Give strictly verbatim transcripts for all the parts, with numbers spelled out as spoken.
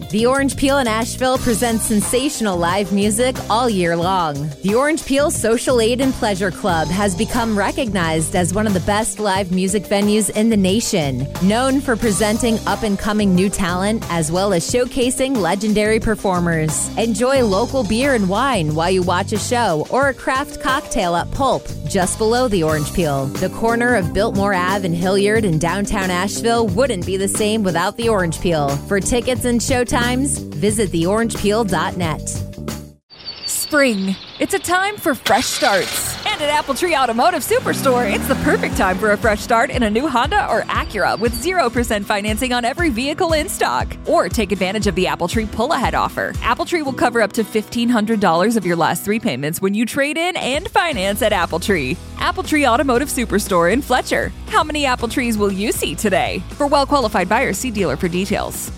The Orange Peel in Asheville presents sensational live music all year long. The Orange Peel Social Aid and Pleasure Club has become recognized as one of the best live music venues in the nation, known for presenting up-and-coming new talent as well as showcasing legendary performers. Enjoy local beer and wine while you watch a show or a craft cocktail at Pulp, just below the Orange Peel. The corner of Biltmore Ave and Hilliard in downtown Asheville wouldn't be the same without the Orange Peel. For tickets and showtimes, visit the orange peel dot net. Spring. It's a time for fresh starts. And at Apple Tree Automotive Superstore, it's the perfect time for a fresh start in a new Honda or Acura with zero percent financing on every vehicle in stock. Or take advantage of the Apple Tree pull-ahead offer. Apple Tree will cover up to fifteen hundred dollars of your last three payments when you trade in and finance at Apple Tree. Apple Tree Automotive Superstore in Fletcher. How many Apple Trees will you see today? For well-qualified buyers, see dealer for details.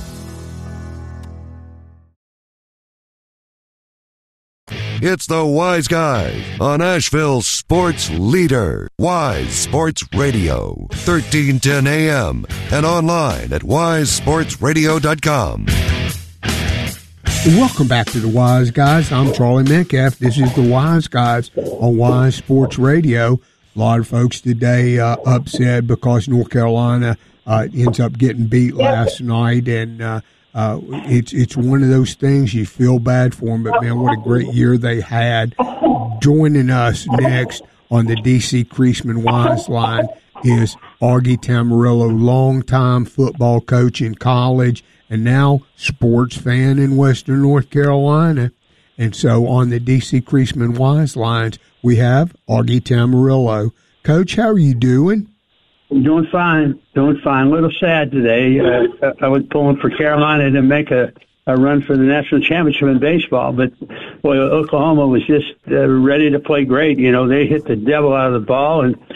It's the Wise Guy on Asheville's sports leader, Wise Sports Radio, thirteen ten A M and online at wise sports radio dot com. Welcome back to the Wise Guys. I'm Charlie Metcalf. This is the Wise Guys on Wise Sports Radio. A lot of folks today uh, upset because North Carolina uh, ends up getting beat last night, and uh, Uh, it's it's one of those things you feel bad for them, but man, what a great year they had. Joining us next on the D C Creasman Wise Line is Augie Tamarillo, longtime football coach in college and now sports fan in Western North Carolina. And so on the D C Creasman Wise Lines, we have Augie Tamarillo. Coach, how are you doing? I'm doing fine, doing fine. A little sad today. Uh, I was pulling for Carolina to make a, a run for the national championship in baseball, but boy, Oklahoma was just uh, ready to play great. You know, they hit the devil out of the ball, and